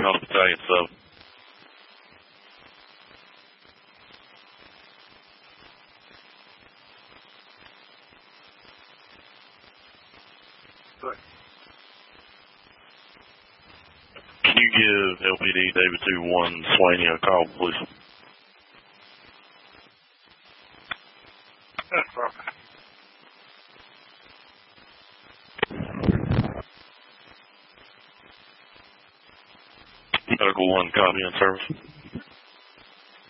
on Battalion 7. Can you give LPD David 2-1 Swaney a call, please? Medical 1, copy in service.